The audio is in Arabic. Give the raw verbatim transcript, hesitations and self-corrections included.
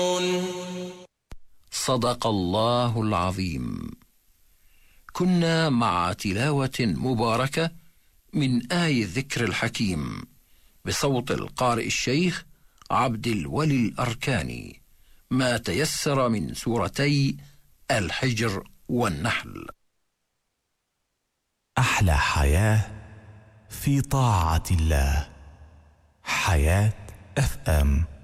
صدق الله العظيم. كنا مع تلاوة مباركة من آي الذكر الحكيم بصوت القارئ الشيخ عبد الولي الأركاني، ما تيسر من سورتي الحجر والنحل. أحلى حياة في طاعة الله. حياة اف ام.